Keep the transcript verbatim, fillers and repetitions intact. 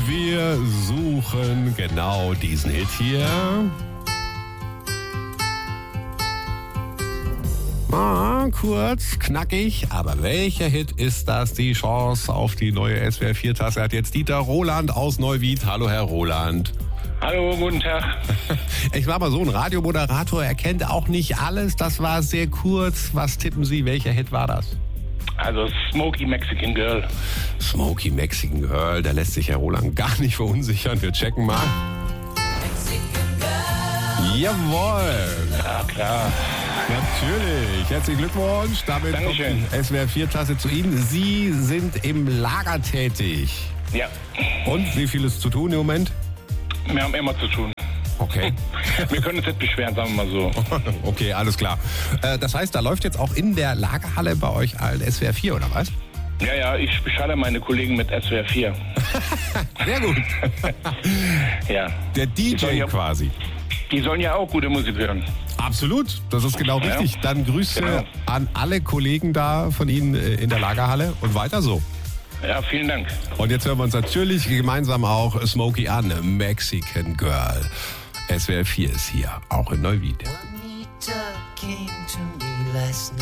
Wir suchen genau diesen Hit hier. Ah, kurz, knackig, aber welcher Hit ist das? Die Chance auf die neue S W R vier Tasse hat jetzt Dieter Roland aus Neuwied. Hallo, Herr Roland. Hallo, guten Tag. Ich war mal so ein Radiomoderator, er kennt auch nicht alles. Das war sehr kurz. Was tippen Sie, welcher Hit war das? Also Smoky Mexican Girl. Smoky Mexican Girl, da lässt sich Herr Roland gar nicht verunsichern. Wir checken mal. Jawohl. Ja, klar. Natürlich. Herzlichen Glückwunsch. Damit Dankeschön. kommt die S W R vier Tasse zu Ihnen. Sie sind im Lager tätig. Ja. Und wie viel ist zu tun im Moment? Wir haben immer zu tun. Okay. Wir können uns nicht beschweren, sagen wir mal so. Okay, alles klar. Äh, Das heißt, da läuft jetzt auch in der Lagerhalle bei euch allen S W R vier, oder was? Ja, ja, ich beschalle meine Kollegen mit S W R vier. Sehr gut. Ja. Der D Die sollen J ja- quasi. Die sollen ja auch gute Musik hören. Absolut, das ist genau Ja. richtig. Dann Grüße Genau. an alle Kollegen da von Ihnen äh, in der Lagerhalle und weiter so. Ja, vielen Dank. Und jetzt hören wir uns natürlich gemeinsam auch Smokey an, Mexican Girl. S W R vier ist hier, auch in Neuwied. Juanita came to me last night.